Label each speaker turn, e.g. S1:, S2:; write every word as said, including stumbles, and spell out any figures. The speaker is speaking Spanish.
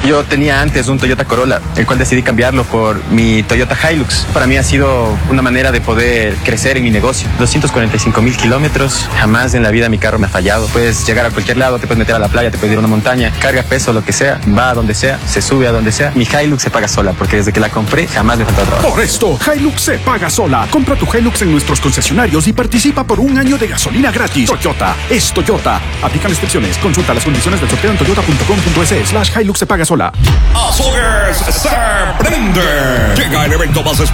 S1: Yo tenía antes un Toyota Corolla, el cual decidí cambiarlo por mi Toyota Hilux. Para mí ha sido una manera de poder crecer en mi negocio. doscientos cuarenta y cinco mil kilómetros, jamás en la vida mi carro me ha fallado. Puedes llegar a cualquier lado, te puedes meter a la playa, te puedes ir a una montaña, carga peso, lo que sea, va a donde sea, se sube a donde sea. Mi Hilux se paga sola, porque desde que la compré jamás me faltó trabajo.
S2: Por esto, Hilux se paga sola. Compra tu Hilux en nuestros concesionarios y participa por un año de gasolina gratis. Toyota es Toyota. Aplican restricciones. Consulta las condiciones del sorteo en toyota punto com punto es slash Hilux se paga sola.
S3: Azogues se prende. Llega el evento más esperado